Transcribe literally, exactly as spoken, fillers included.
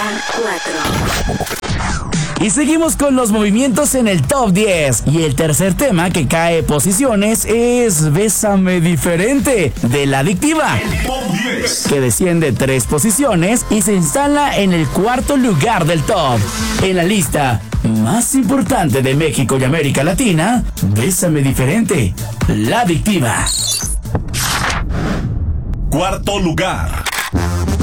cuatro. Y seguimos con los movimientos en el top diez. Y el tercer tema que cae posiciones es Bésame Diferente, de La Adictiva, El top diez. que desciende tres posiciones y se instala en el cuarto lugar del top. En la lista más importante de México y América Latina, Bésame Diferente, La Adictiva. Cuarto lugar.